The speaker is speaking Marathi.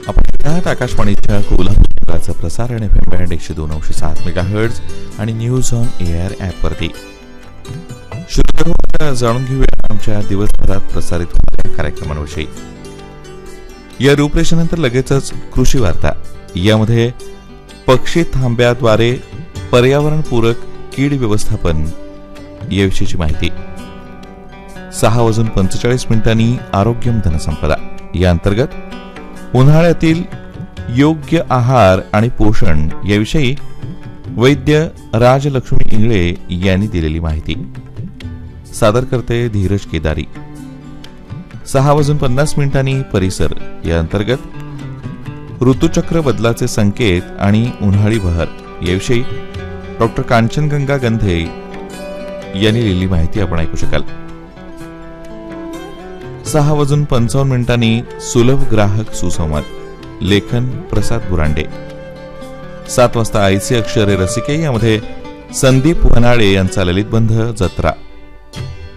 आपण आकाशवाणीच्या कोल्हापूरचा प्रसारण FM बँड 102.7 मेगाहर्ट्झ आणि न्यूज ऑन एअर ॲप वरती. जाणून घेऊया आमच्या दिवसभरात प्रसारित होणाऱ्या कार्यक्रमांविषयी. या रूपरेषेनंतर लगेचच कृषी वार्ता, यामध्ये पक्षी थांब्याद्वारे पर्यावरणपूरक कीड व्यवस्थापन याविषयीची माहिती. 6:45 आरोग्यम धनसंपदा या अंतर्गत उन्हाळ्यातील योग्य आहार आणि पोषण याविषयी वैद्य राजलक्ष्मी इंगळे यांनी दिलेली माहिती. सादर करते धीरज केदारी. 6:50 परिसर या अंतर्गत ऋतुचक्र बदलाचे संकेत आणि उन्हाळी बहर याविषयी डॉक्टर कांचनगंगा गंधे यांनी लिहिलेली माहिती आपण ऐकू शकाल. 6:55 सुलभ ग्राहक सुसंवाद, लेखन प्रसाद बुरांडे. 7 वाजता आईचे अक्षरे रसिके, यामध्ये संदीप वनाळे यांचा ललितबंध जत्रा